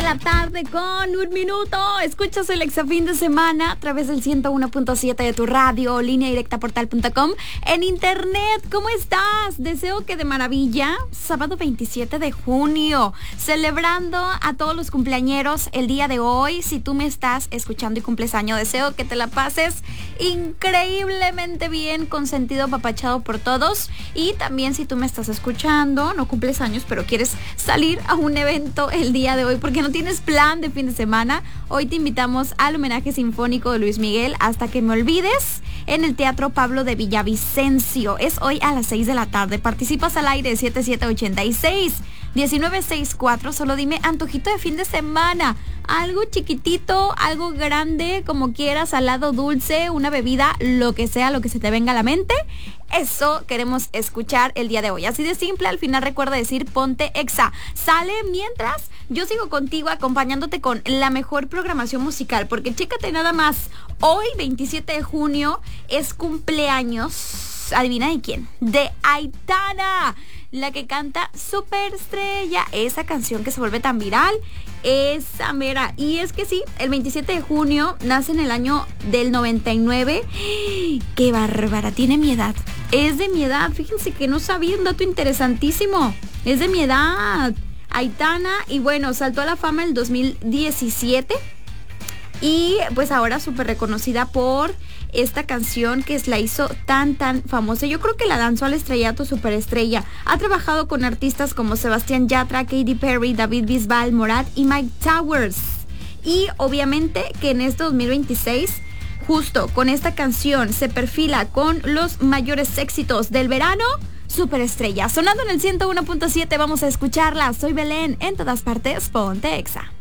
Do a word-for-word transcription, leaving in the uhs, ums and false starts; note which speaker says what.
Speaker 1: la tarde con un minuto. Escuchas el Exafín de semana a través del ciento uno punto siete de tu radio, línea directa portal punto com, en internet. ¿Cómo estás? Deseo que de maravilla. Sábado veintisiete de junio, celebrando a todos los cumpleañeros el día de hoy. Si tú me estás escuchando y cumples año, deseo que te la pases increíblemente bien, consentido, apapachado por todos. Y también si tú me estás escuchando, no cumples años, pero quieres salir a un evento el día de hoy porque no tienes plan de fin de semana, hoy te invitamos al homenaje sinfónico de Luis Miguel, Hasta que me olvides, en el Teatro Pablo de Villavicencio. Es hoy a las seis de la tarde. Participas al aire siete siete ocho seis, uno nueve seis cuatro. Solo dime antojito de fin de semana. Algo chiquitito, algo grande, como quieras, salado, dulce, una bebida, lo que sea, lo que se te venga a la mente. Eso queremos escuchar el día de hoy. Así de simple, al final recuerda decir ponte Exa. Sale mientras yo sigo contigo acompañándote con la mejor programación musical. Porque chécate nada más, hoy veintisiete de junio es cumpleaños, adivina de quién, de Aitana, la que canta Superestrella, esa canción que se vuelve tan viral, esa mera. Y es que sí, el veintisiete de junio nace en el año del noventa y nueve. ¡Qué bárbara! Tiene mi edad. Es de mi edad. Fíjense que no sabía, un dato interesantísimo. Es de mi edad. Aitana, y bueno, saltó a la fama el dos mil diecisiete. Y pues ahora súper reconocida por esta canción que la hizo tan tan famosa. Yo creo que la lanzó al estrellato, superestrella. Ha trabajado con artistas como Sebastián Yatra, Katy Perry, David Bisbal, Morat y Mike Towers. Y obviamente que en este dos mil veintiséis, justo con esta canción, se perfila con los mayores éxitos del verano. Superestrella, sonando en el ciento uno punto siete, vamos a escucharla. Soy Belén, en todas partes, ponte Exa.